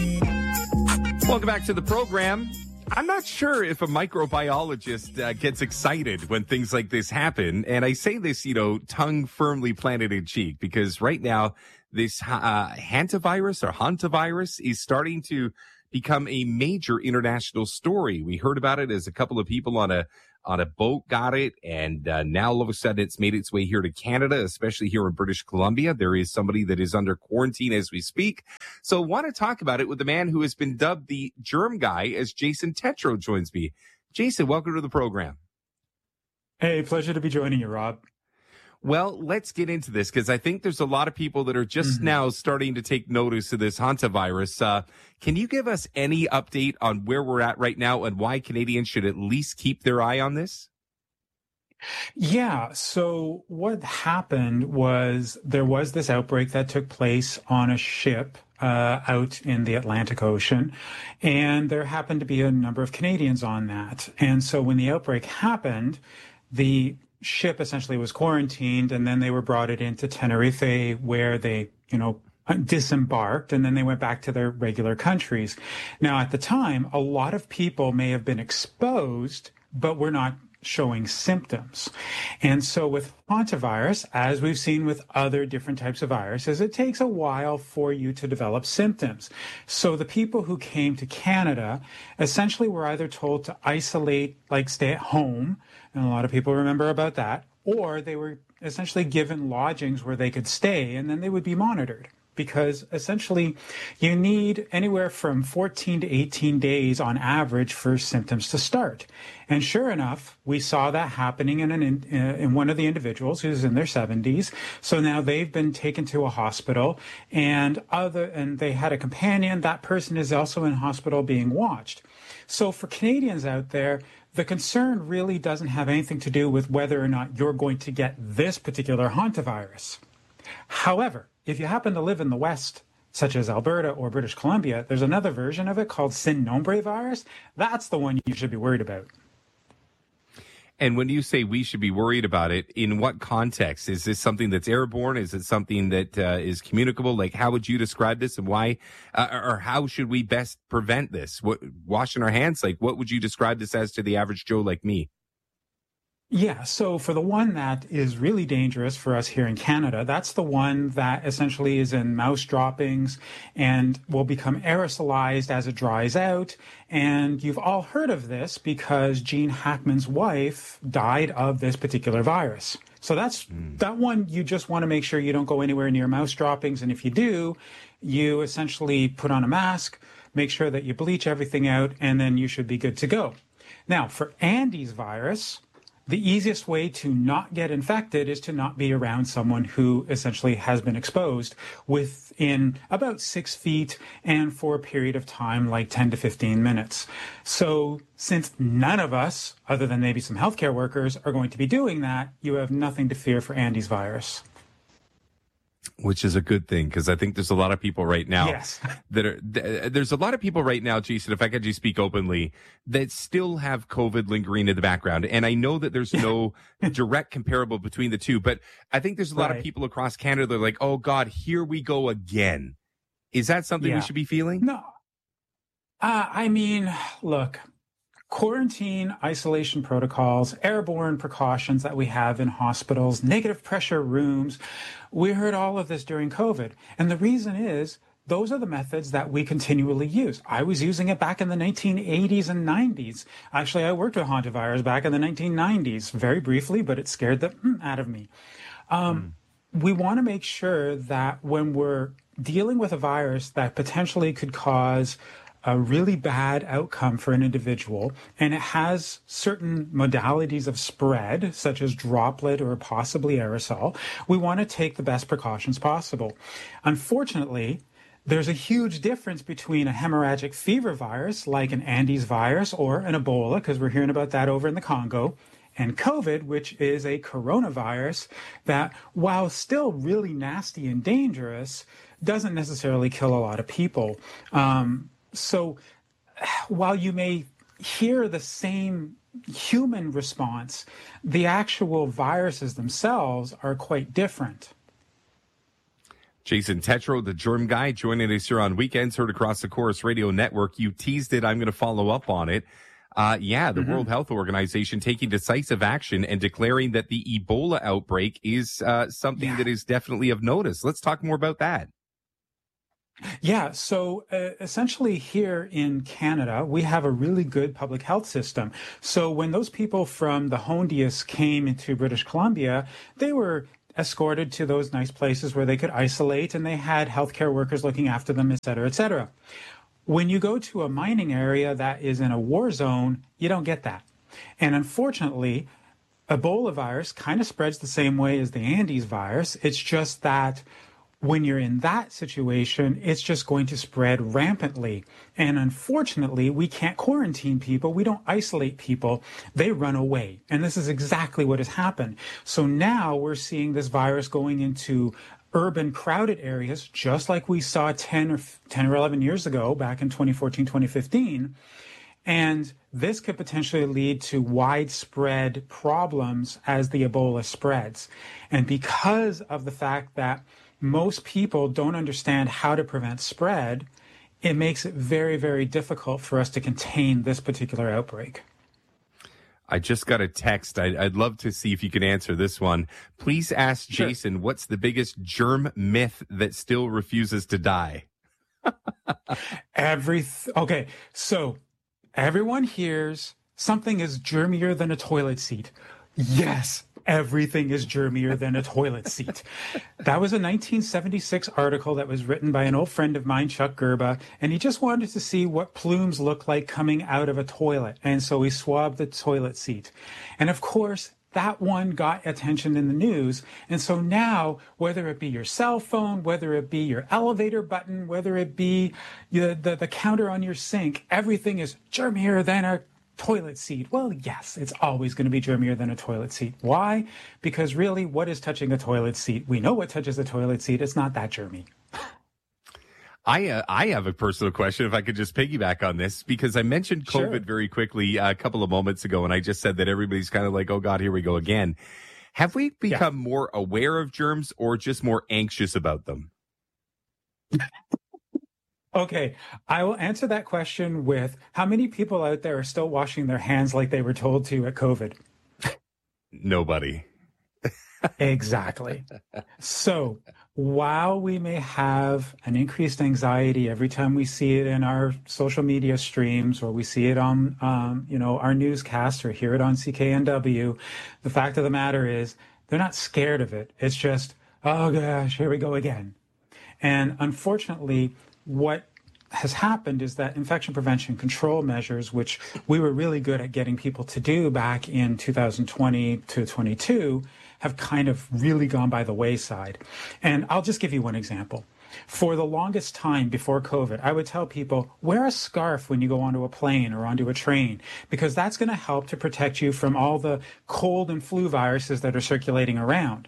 Welcome back to the program. I'm not sure if a microbiologist uh, gets excited when things like this happen. And I say this, you know, tongue firmly planted in cheek, because right now this uh, hantavirus or hantavirus is starting to become a major international story. We heard about it as a couple of people on a on a boat got it, and uh, now all of a sudden it's made its way here to Canada, especially here in British Columbia. There is somebody that is under quarantine as we speak. So I want to talk about it with the man who has been dubbed the germ guy, as Jason Tetro joins me. Jason, welcome to the program. Hey, pleasure to be joining you, Rob. Well, let's get into this, because I think there's a lot of people that are just mm-hmm. now starting to take notice of this hantavirus. Uh, can you give us any update on where we're at right now and why Canadians should at least keep their eye on this? Yeah. So what happened was there was this outbreak that took place on a ship uh, out in the Atlantic Ocean, and there happened to be a number of Canadians on that. And so when the outbreak happened, the ship essentially was quarantined, and then they were brought it into Tenerife, where they, you know, disembarked, and then they went back to their regular countries. Now, at the time, a lot of people may have been exposed, but were not showing symptoms. And so with hantavirus, as we've seen with other different types of viruses, it takes a while for you to develop symptoms. So the people who came to Canada essentially were either told to isolate, like stay at home, and a lot of people remember about that, or they were essentially given lodgings where they could stay, and then they would be monitored. Because essentially you need anywhere from fourteen to eighteen days on average for symptoms to start. And sure enough, we saw that happening in, an, in, in one of the individuals who's in their seventies. So now they've been taken to a hospital, and other and they had a companion. That person is also in hospital being watched. So for Canadians out there, the concern really doesn't have anything to do with whether or not you're going to get this particular hantavirus. However, if you happen to live in the West, such as Alberta or British Columbia, there's another version of it called Sin Nombre virus. That's the one you should be worried about. And when you say we should be worried about it, in what context? Is this something that's airborne? Is it something that uh, is communicable? Like, how would you describe this, and why, uh, or how should we best prevent this? What, washing our hands? Like, what would you describe this as to the average Joe like me? Yeah, so for the one that is really dangerous for us here in Canada, that's the one that essentially is in mouse droppings and will become aerosolized as it dries out. And you've all heard of this because Gene Hackman's wife died of this particular virus. So that's mm. that one you just want to make sure you don't go anywhere near mouse droppings. And if you do, you essentially put on a mask, make sure that you bleach everything out, and then you should be good to go. Now, for Andes virus, the easiest way to not get infected is to not be around someone who essentially has been exposed within about six feet and for a period of time like ten to fifteen minutes. So since none of us, other than maybe some healthcare workers, are going to be doing that, you have nothing to fear for Andes virus. Which is a good thing, because I think there's a lot of people right now yes. that are, th- there's a lot of people right now, Jason, if I could just speak openly, that still have COVID lingering in the background. And I know that there's no direct comparable between the two, but I think there's a lot right. of people across Canada that are like, oh God, here we go again. Is that something yeah. we should be feeling? No. Uh, I mean, look, quarantine, isolation protocols, airborne precautions that we have in hospitals, negative pressure rooms. We heard all of this during COVID. And the reason is those are the methods that we continually use. I was using it back in the nineteen eighties and nineties. Actually, I worked with hantavirus back in the nineteen nineties, very briefly, but it scared the mm, out of me. Um, mm. We want to make sure that when we're dealing with a virus that potentially could cause a really bad outcome for an individual, and it has certain modalities of spread, such as droplet or possibly aerosol, we want to take the best precautions possible. Unfortunately, there's a huge difference between a hemorrhagic fever virus, like an Andes virus or an Ebola, because we're hearing about that over in the Congo, and COVID, which is a coronavirus that, while still really nasty and dangerous, doesn't necessarily kill a lot of people. Um, So while you may hear the same human response, the actual viruses themselves are quite different. Jason Tetro, the germ guy, joining us here on Weekends, heard across the Corus Radio Network. You teased it. I'm going to follow up on it. Uh, yeah, the mm-hmm. World Health Organization taking decisive action and declaring that the Ebola outbreak is uh, something yeah. that is definitely of notice. Let's talk more about that. Yeah, so uh, essentially here in Canada, we have a really good public health system. So when those people from the Hondias came into British Columbia, they were escorted to those nice places where they could isolate, and they had healthcare workers looking after them, et cetera, et cetera. When you go to a mining area that is in a war zone, you don't get that. And unfortunately, Ebola virus kind of spreads the same way as the Andes virus. It's just that when you're in that situation, it's just going to spread rampantly. And unfortunately, we can't quarantine people. We don't isolate people. They run away. And this is exactly what has happened. So now we're seeing this virus going into urban crowded areas, just like we saw ten or ten or eleven years ago, back in twenty fourteen, twenty fifteen. And this could potentially lead to widespread problems as the Ebola spreads. And because of the fact that most people don't understand how to prevent spread, it makes it very, very difficult for us to contain this particular outbreak. I just got a text. I'd, I'd love to see if you can answer this one. Please ask sure. Jason, what's the biggest germ myth that still refuses to die? Every th- okay, so everyone hears something is germier than a toilet seat. Yes. Everything is germier than a toilet seat. That was a nineteen seventy-six article that was written by an old friend of mine, Chuck Gerba, and he just wanted to see what plumes look like coming out of a toilet. And so he swabbed the toilet seat. And of course, that one got attention in the news. And so now, whether it be your cell phone, whether it be your elevator button, whether it be the, the, the counter on your sink, everything is germier than a toilet seat. Well, yes, it's always going to be germier than a toilet seat. Why? Because really, what is touching a toilet seat? We know what touches a toilet seat. It's not that germy. I uh, I have a personal question, if I could just piggyback on this, because I mentioned COVID sure. very quickly uh, a couple of moments ago, and I just said that everybody's kind of like, oh, God, here we go again. Have we become yeah. more aware of germs or just more anxious about them? Okay, I will answer that question with how many people out there are still washing their hands like they were told to at COVID? Nobody. Exactly. So while we may have an increased anxiety every time we see it in our social media streams, or we see it on, um, you know, our newscast, or hear it on C K N W, the fact of the matter is they're not scared of it. It's just, oh gosh, here we go again. And unfortunately, what has happened is that infection prevention control measures, which we were really good at getting people to do back in two thousand twenty to twenty-two, have kind of really gone by the wayside. And I'll just give you one example. For the longest time before COVID, I would tell people, wear a scarf when you go onto a plane or onto a train, because that's going to help to protect you from all the cold and flu viruses that are circulating around.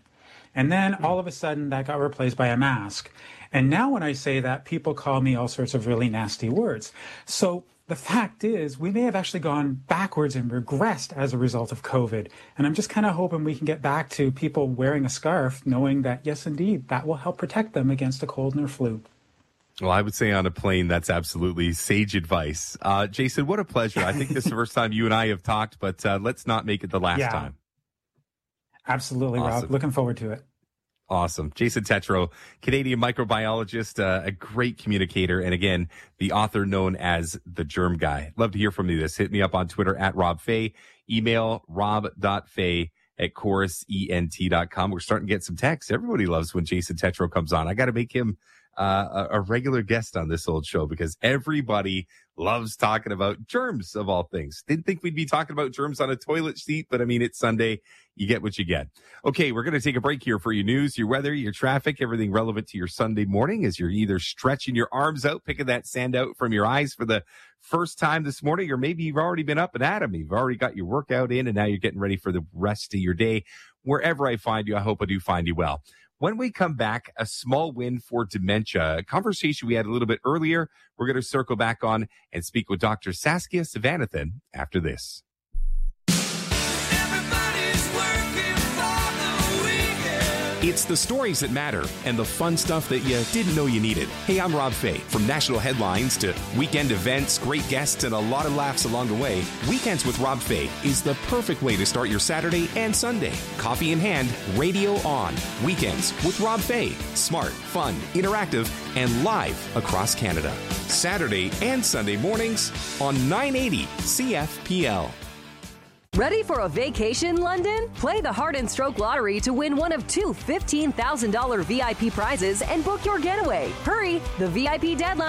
And then all of a sudden that got replaced by a mask. And now when I say that, people call me all sorts of really nasty words. So the fact is, we may have actually gone backwards and regressed as a result of COVID. And I'm just kind of hoping we can get back to people wearing a scarf, knowing that, yes, indeed, that will help protect them against a cold and a flu. Well, I would say on a plane, that's absolutely sage advice. Uh, Jason, what a pleasure. I think this is the first time you and I have talked, but uh, let's not make it the last yeah, time. Absolutely, awesome. Rob. Looking forward to it. Awesome. Jason Tetreault, Canadian microbiologist, uh, a great communicator, and again, the author known as the Germ Guy. Love to hear from you. This hit me up on Twitter at Rob Fay. Email rob.fay at chorus ent dot com. We're starting to get some texts. Everybody loves when Jason Tetreault comes on. I got to make him uh, a, a regular guest on this old show because everybody loves talking about germs of all things. Didn't think we'd be talking about germs on a toilet seat, but I mean, it's Sunday. You get what you get. Okay, we're going to take a break here for your news, your weather, your traffic, everything relevant to your Sunday morning as you're either stretching your arms out, picking that sand out from your eyes for the first time this morning, or maybe you've already been up and at 'em. You've already got your workout in and now you're getting ready for the rest of your day. Wherever I find you, I hope I do find you well. When we come back, a small win for dementia, a conversation we had a little bit earlier, we're going to circle back on and speak with Doctor Saskia Sivanathan after this. It's the stories that matter and the fun stuff that you didn't know you needed. Hey, I'm Rob Fay. From national headlines to weekend events, great guests, and a lot of laughs along the way, Weekends with Rob Fay is the perfect way to start your Saturday and Sunday. Coffee in hand, radio on. Weekends with Rob Fay. Smart, fun, interactive, and live across Canada. Saturday and Sunday mornings on nine eighty C F P L. Ready for a vacation, London? Play the Heart and Stroke Lottery to win one of two fifteen thousand dollars V I P prizes and book your getaway. Hurry! The V I P deadline